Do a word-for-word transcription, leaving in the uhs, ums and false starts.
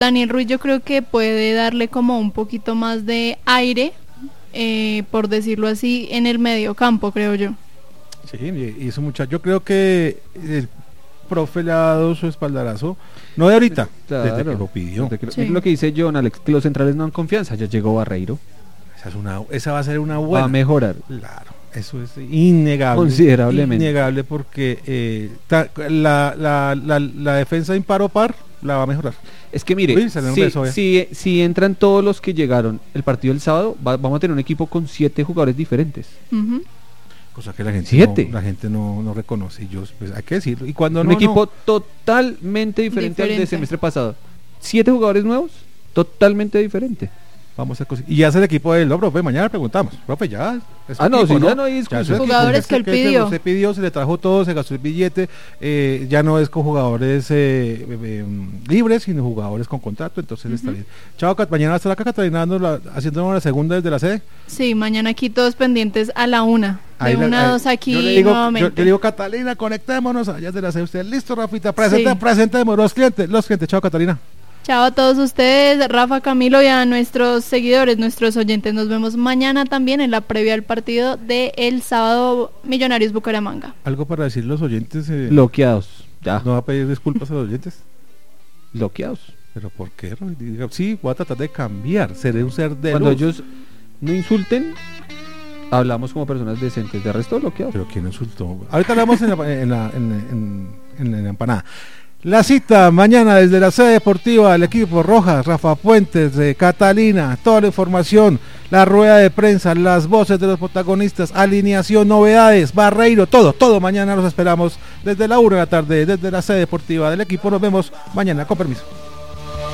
Daniel Ruiz yo creo que puede darle como un poquito más de aire, eh, por decirlo así, en el medio campo, creo yo. Sí, y eso muchacho, yo creo que el profe le ha dado su espaldarazo, no de ahorita, claro, desde que lo pidió. Que, sí. Es lo que dice John Alex, que los centrales no dan confianza, ya llegó Barreiro. Esa, es una, esa va a ser una buena. Va a mejorar. Claro, eso es innegable. Considerablemente. Innegable porque eh, ta, la, la, la, la defensa impar o par la va a mejorar. Es que mire, Uy, si, si, si entran todos los que llegaron el partido del sábado, va, vamos a tener un equipo con siete jugadores diferentes. Uh-huh. Cosa que la gente Siete. no, la gente no, no reconoce. Yo, pues, hay que decirlo. Y cuando un no, equipo no. totalmente diferente, Diferente. al del semestre pasado. Siete jugadores nuevos, totalmente diferente. Vamos a cos- y ya es el equipo de él, no, profe, mañana preguntamos, profe, ya es Ah, no, equipo, sí, ya no hay discusión. es equipo, Jugadores es que él que pidió. Usted pidió, se le trajo todo, se gastó el billete, eh, ya no es con jugadores eh, eh, eh, libres, sino jugadores con contrato, entonces uh-huh. está bien. Chao, Cat, mañana va a estar acá Catalina dando la, haciendo la segunda desde la sede. Sí, mañana aquí todos pendientes a la una, Ahí de la- una a ahí- dos aquí yo le digo, nuevamente. Yo, yo le digo, Catalina, conectémonos, allá de la sede, usted, listo, Rafita, presenta, Sí. presentemos los clientes, los clientes, chao, Catalina. Chao a todos ustedes, Rafa, Camilo y a nuestros seguidores, nuestros oyentes. Nos vemos mañana también en la previa del partido de el sábado Millonarios Bucaramanga. Algo para decir los oyentes, eh, Bloqueados, ya. ¿no va a pedir disculpas a los oyentes? Bloqueados. ¿Pero por qué? Roy? Diga, sí, voy a tratar de cambiar, seré un ser de Cuando luz. ellos no insulten, hablamos como personas decentes. De resto, bloqueados. Pero ¿quién insultó? Ahorita hablamos en la, en, la, en, en, en, en la empanada. La cita mañana desde la sede deportiva del equipo Rojas, Rafa Puentes, de Catalina, toda la información, la rueda de prensa, las voces de los protagonistas, alineación, novedades, Barreiro, todo, todo mañana los esperamos desde la una de la tarde, desde la sede deportiva del equipo. Nos vemos mañana, con permiso.